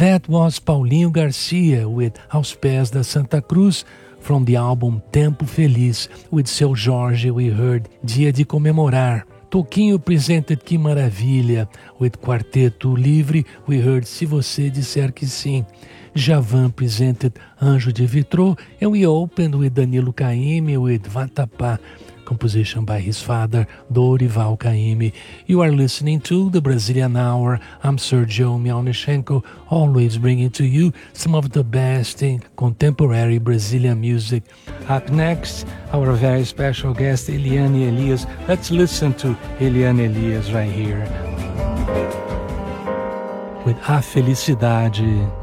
That was Paulinho Garcia with Aos Pés da Santa Cruz, from the album Tempo Feliz. With Seu Jorge we heard Dia de Comemorar. Toquinho presented Que Maravilha. With Quarteto Livre we heard Se Você Disser Que Sim. Djavan presented Anjo de Vitrô, and we opened with Danilo Caymmi with Vatapá, composition by his father, Dorival Caymmi. You are listening to The Brazilian Hour. I'm Sergio Mialnichenko, always bringing to you some of the best in contemporary Brazilian music. Up next, our very special guest, Eliane Elias. Let's listen to Eliane Elias right here with A Felicidade.